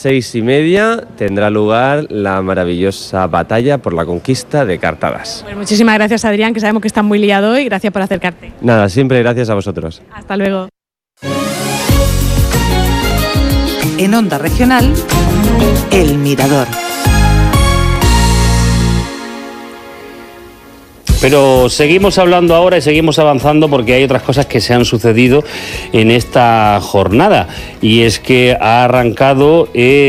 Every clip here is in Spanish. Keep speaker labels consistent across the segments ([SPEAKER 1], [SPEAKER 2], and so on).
[SPEAKER 1] 6:30 tendrá lugar la maravillosa batalla por la conquista de Cartadas.
[SPEAKER 2] Pues muchísimas gracias, Adrián, que sabemos que estás muy liado hoy. Gracias por acercarte.
[SPEAKER 1] Nada, siempre gracias a vosotros.
[SPEAKER 2] Hasta luego.
[SPEAKER 3] En Onda Regional, El Mirador.
[SPEAKER 4] Pero seguimos hablando ahora y seguimos avanzando porque hay otras cosas que se han sucedido en esta jornada. Y es que ha arrancado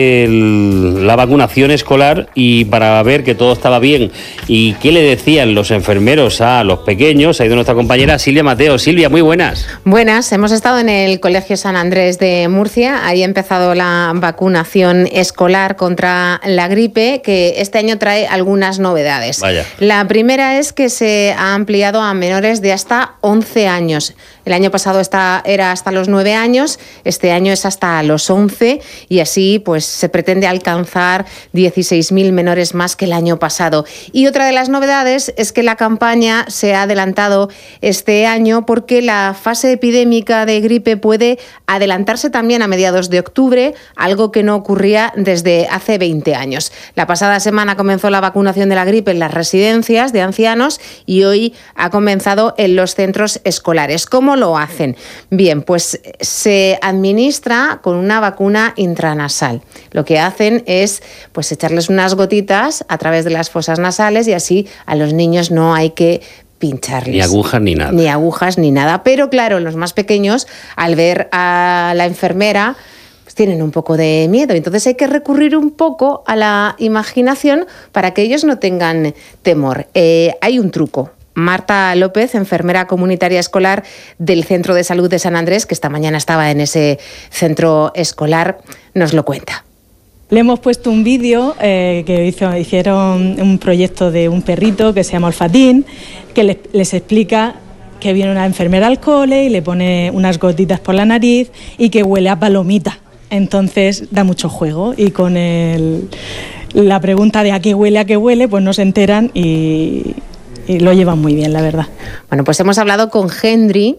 [SPEAKER 4] la vacunación escolar, y para ver que todo estaba bien y qué le decían los enfermeros a los pequeños, ha ido nuestra compañera Silvia Mateo. Silvia, muy buenas.
[SPEAKER 5] Buenas, hemos estado en el Colegio San Andrés de Murcia. Ahí ha empezado la vacunación escolar contra la gripe, que este año trae algunas novedades.
[SPEAKER 4] Vaya.
[SPEAKER 5] La primera es que se ha ampliado a menores de hasta 11 años. El año pasado era hasta los 9 años, este año es hasta los 11, y así pues se pretende alcanzar 16.000 menores más que el año pasado. Y otra de las novedades es que la campaña se ha adelantado este año porque la fase epidémica de gripe puede adelantarse también a mediados de octubre, algo que no ocurría desde hace 20 años. La pasada semana comenzó la vacunación de la gripe en las residencias de ancianos y hoy ha comenzado en los centros escolares. ¿Cómo lo hacen? Bien, pues se administra con una vacuna intranasal. Lo que hacen es pues echarles unas gotitas a través de las fosas nasales, y así a los niños no hay que pincharles.
[SPEAKER 4] Ni agujas ni nada.
[SPEAKER 5] Ni agujas ni nada. Pero claro, los más pequeños, al ver a la enfermera, pues tienen un poco de miedo. Entonces hay que recurrir un poco a la imaginación para que ellos no tengan temor. Hay un truco. Marta López, enfermera comunitaria escolar del Centro de Salud de San Andrés, que esta mañana estaba en ese centro escolar, nos lo cuenta.
[SPEAKER 2] Le hemos puesto un vídeo que hicieron un proyecto de un perrito que se llama Olfatín, que les explica que viene una enfermera al cole y le pone unas gotitas por la nariz y que huele a palomita. Entonces da mucho juego, y con la pregunta de a qué huele, pues no se enteran y lo llevan muy bien, la verdad.
[SPEAKER 5] Bueno, pues hemos hablado con Hendry,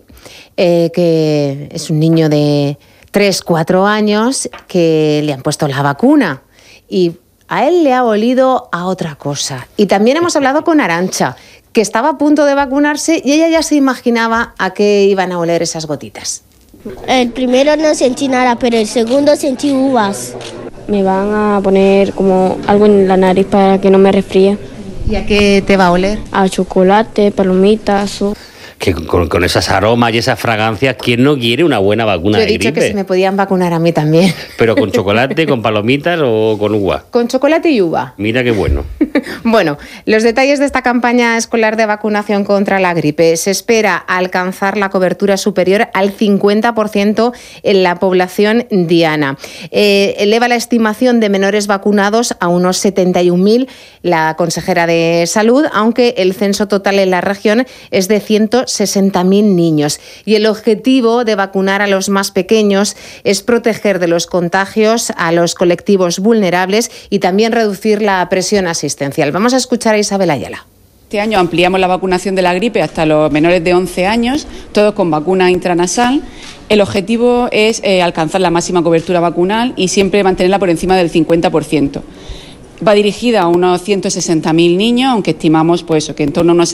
[SPEAKER 5] que es un niño de 3-4 años que le han puesto la vacuna, y a él le ha olido a otra cosa. Y también hemos hablado con Arantxa, que estaba a punto de vacunarse y ella ya se imaginaba a qué iban a oler esas gotitas.
[SPEAKER 6] El primero no sentí nada, pero el segundo sentí uvas.
[SPEAKER 7] Me van a poner como algo en la nariz para que no me resfríe.
[SPEAKER 5] ¿Y a qué te va a oler?
[SPEAKER 7] A chocolate, palomitas.
[SPEAKER 4] Que con esas aromas y esas fragancias, ¿quién no quiere una buena vacuna de gripe?
[SPEAKER 5] Yo he dicho que se me podían vacunar a mí también.
[SPEAKER 4] ¿Pero con chocolate, con palomitas o con uva?
[SPEAKER 5] Con chocolate y uva.
[SPEAKER 4] Mira qué bueno.
[SPEAKER 5] Bueno, los detalles de esta campaña escolar de vacunación contra la gripe. Se espera alcanzar la cobertura superior al 50% en la población diana. Eleva la estimación de menores vacunados a unos 71.000 la consejera de Salud, aunque el censo total en la región es de 160.000 niños. Y el objetivo de vacunar a los más pequeños es proteger de los contagios a los colectivos vulnerables y también reducir la presión asistencial. Vamos a escuchar a Isabel Ayala.
[SPEAKER 8] Este año ampliamos la vacunación de la gripe hasta los menores de 11 años, todos con vacuna intranasal. El objetivo es alcanzar la máxima cobertura vacunal y siempre mantenerla por encima del 50%. Va dirigida a unos 160.000 niños, aunque estimamos pues, que en torno a unos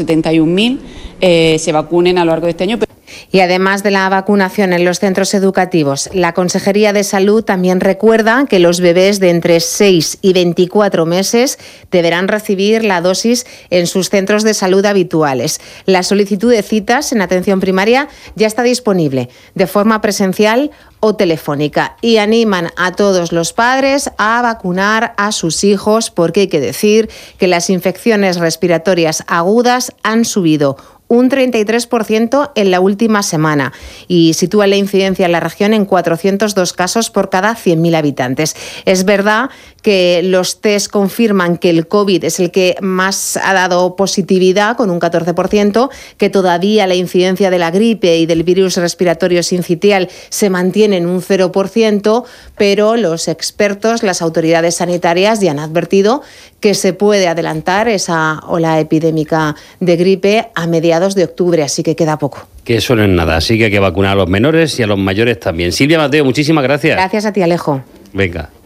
[SPEAKER 8] 71.000 se vacunen a lo largo de este año.
[SPEAKER 5] Y además de la vacunación en los centros educativos, la Consejería de Salud también recuerda que los bebés de entre 6 y 24 meses deberán recibir la dosis en sus centros de salud habituales. La solicitud de citas en atención primaria ya está disponible de forma presencial o telefónica, y animan a todos los padres a vacunar a sus hijos, porque hay que decir que las infecciones respiratorias agudas han subido un 33% en la última semana y sitúa la incidencia en la región en 402 casos por cada 100.000 habitantes. Es verdad que los test confirman que el COVID es el que más ha dado positividad, con un 14%, que todavía la incidencia de la gripe y del virus respiratorio sincitial se mantiene en un 0%, pero los expertos, las autoridades sanitarias ya han advertido que se puede adelantar esa ola epidémica de gripe a mediados de octubre, así que queda poco.
[SPEAKER 4] Que eso no es nada, así que hay que vacunar a los menores y a los mayores también. Silvia Mateo, muchísimas gracias.
[SPEAKER 5] Gracias a ti, Alejo.
[SPEAKER 4] Venga.